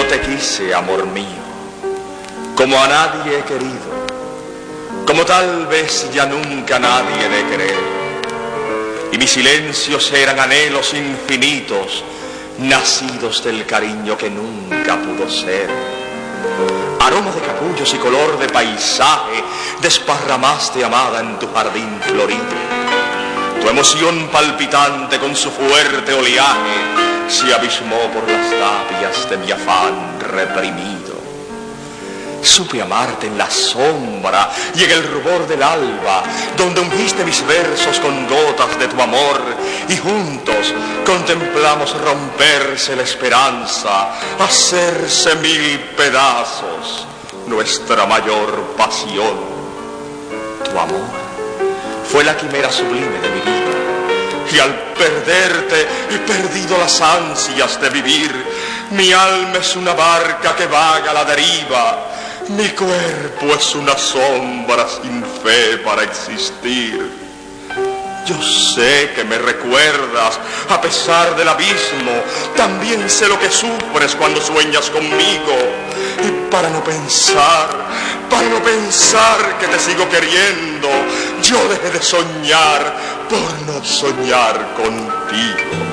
te quise, amor mío, como a nadie he querido, como tal vez ya nunca nadie de querer. Y mis silencios eran anhelos infinitos, nacidos del cariño que nunca pudo ser. Aroma de capullos y color de paisaje desparramaste, amada, en tu jardín florido. Tu emoción palpitante con su fuerte oleaje se abismó por las tapias de mi afán reprimido. Supe amarte en la sombra y en el rubor del alba, donde ungiste mis versos con gotas de tu amor, y juntos contemplamos romperse la esperanza, hacerse mil pedazos nuestra mayor pasión. Tu amor fue la quimera sublime de mi vida, y al perderte he perdido las ansias de vivir. Mi alma es una barca que vaga a la deriva, mi cuerpo es una sombra sin fe para existir. Yo sé que me recuerdas a pesar del abismo, también sé lo que sufres cuando sueñas conmigo. Y para no pensar que te sigo queriendo, yo dejé de soñar por no soñar contigo.